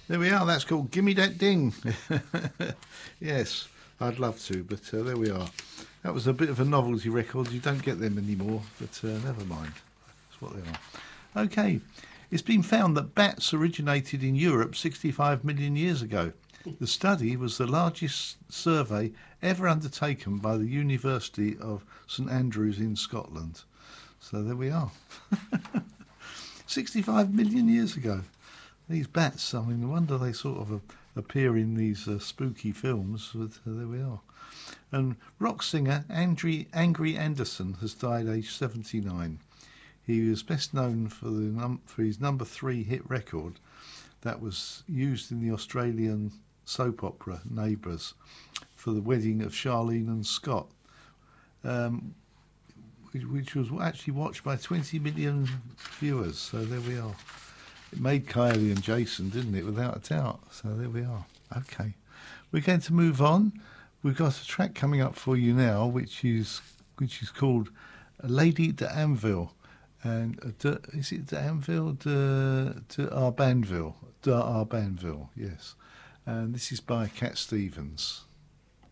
There we are. That's called Gimme That Ding. Yes, I'd love to, but there we are. That was a bit of a novelty record. You don't get them anymore, but never mind. That's what they are. Okay. It's been found that bats originated in Europe 65 million years ago. The study was the largest survey ever undertaken by the University of St Andrews in Scotland. So there we are. 65 million years ago. These bats, I mean, no wonder they sort of appear in these spooky films, but there we are. And rock singer Angry Anderson has died aged 79. He was best known for his number 3 hit record that was used in the Australian soap opera Neighbours for the wedding of Charlene and Scott, which was actually watched by 20 million viewers. So there we are. It made Kylie and Jason, didn't it? Without a doubt. So there we are. Okay. We're going to move on. We've got a track coming up for you now, which is called Lady d'Anville. And is it d'Anville? D'Arbanville. D'Arbanville, yes. And this is by Cat Stevens.